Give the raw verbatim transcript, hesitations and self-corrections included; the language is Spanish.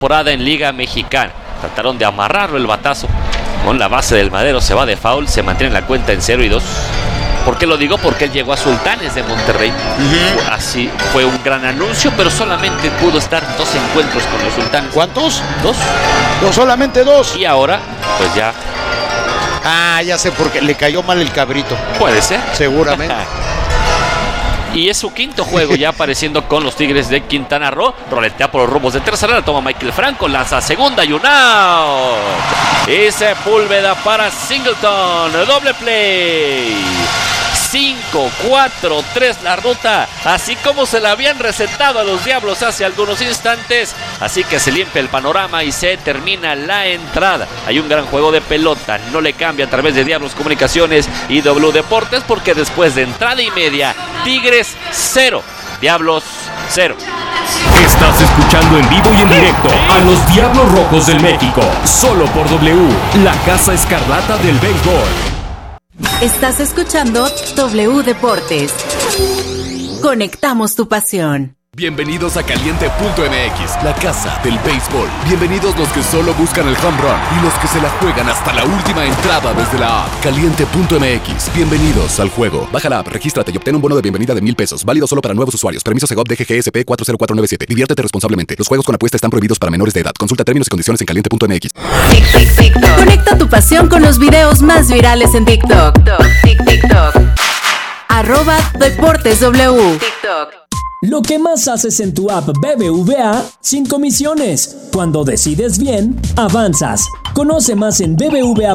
temporada en Liga Mexicana. Trataron de amarrarlo el batazo con la base del madero, se va de foul, se mantiene la cuenta en cero y dos. ¿Por qué lo digo? Porque él llegó a Sultanes de Monterrey. Uh-huh. Así fue un gran anuncio, pero solamente pudo estar dos encuentros con los Sultanes. ¿Cuántos? Dos. No, solamente dos. Y ahora, pues ya. Ah, ya sé, porque le cayó mal el cabrito. Puede ser. Seguramente. Y es su quinto juego ya apareciendo con los Tigres de Quintana Roo. Roletea por los rumbos de tercera, la toma Michael Franco, lanza segunda y un out. Y Sepúlveda para Singleton, doble play. cinco, cuatro, tres la ruta, así como se la habían recetado a los Diablos hace algunos instantes. Así que se limpia el panorama y se termina la entrada. Hay un gran juego de pelota, no le cambia a través de Diablos Comunicaciones y W Deportes, porque después de entrada y media, Tigres cero, Diablos cero. Estás escuchando en vivo y en directo a los Diablos Rojos del México, solo por W, la Casa Escarlata del Béisbol. Estás escuchando W Deportes. Conectamos tu pasión. Bienvenidos a Caliente punto M X, la casa del béisbol. Bienvenidos los que solo buscan el home run y los que se la juegan hasta la última entrada desde la app. Caliente punto M X, bienvenidos al juego. Baja la app, regístrate y obtén un bono de bienvenida de mil pesos. Válido solo para nuevos usuarios. Permiso Segov D G G S P cuatro cero cuatro nueve siete. Diviértete responsablemente. Los juegos con apuesta están prohibidos para menores de edad. Consulta términos y condiciones en Caliente punto M X. Conecta tu pasión con los videos más virales en TikTok. TikTok. Arroba Deportes W. TikTok. Lo que más haces en tu app B B V A sin comisiones. Cuando decides bien, avanzas. Conoce más en B B V A.